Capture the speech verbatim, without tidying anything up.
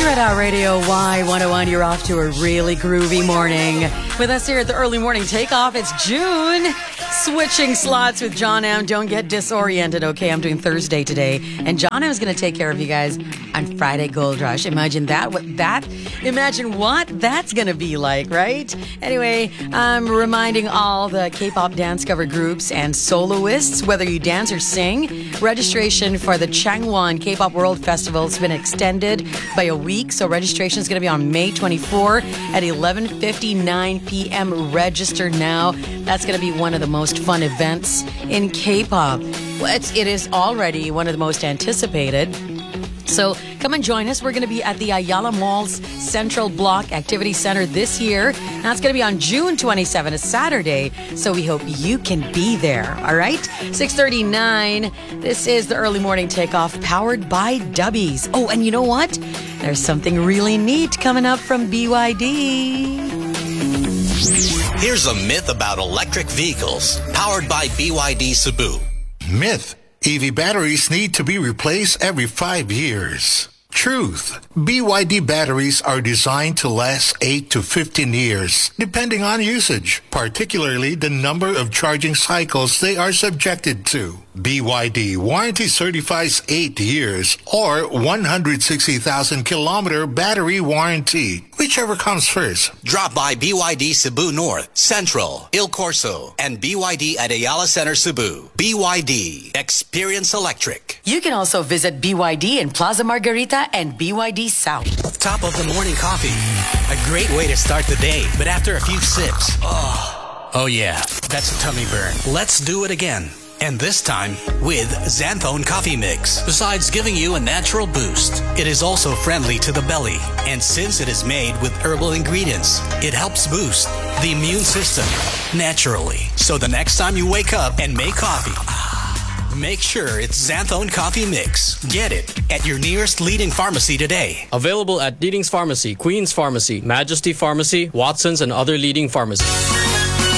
Red Out Radio Y one oh one. You're off to a really groovy morning with us here at the early morning takeoff. It's June. Switching slots with John M. Don't get disoriented, okay? I'm doing Thursday today, and John M is going to take care of you guys on Friday Gold Rush. Imagine that. What that? Imagine what that's going to be like, right? Anyway, I'm reminding all the K-pop dance cover groups and soloists, whether you dance or sing, registration for the Changwon K-pop World Festival has been extended by a week. So registration is going to be on May twenty-fourth at eleven fifty-nine p.m. Register now. That's going to be one of the most fun events in K-pop. Well, it's, it is already one of the most anticipated. So come and join us. We're going to be at the Ayala Mall's Central Block Activity Center this year. That's going to be on June twenty-seventh, a Saturday. So we hope you can be there. All right? six thirty-nine. This is the early morning takeoff powered by Dubbies. Oh, and you know what? There's something really neat coming up from B Y D. Here's a myth about electric vehicles powered by B Y D Cebu. Myth. E V batteries need to be replaced every five years. Truth. B Y D batteries are designed to last eight to fifteen years, depending on usage, particularly the number of charging cycles they are subjected to. B Y D warranty certifies eight years or one hundred sixty thousand kilometer battery warranty, whichever comes first. Drop by B Y D Cebu North, Central, Il Corso, and B Y D at Ayala Center Cebu. B Y D. Experience electric. You can also visit B Y D in Plaza Margarita and B Y D South. Top of the morning coffee. A great way to start the day, but after a few sips, oh, oh yeah, that's a tummy burn. Let's do it again. And this time with Xanthone Coffee Mix. Besides giving you a natural boost, it is also friendly to the belly. And since it is made with herbal ingredients, it helps boost the immune system naturally. So the next time you wake up and make coffee, make sure it's Xanthone Coffee Mix. Get it at your nearest leading pharmacy today. Available at Leading's Pharmacy, Queen's Pharmacy, Majesty Pharmacy, Watson's, and other leading pharmacies.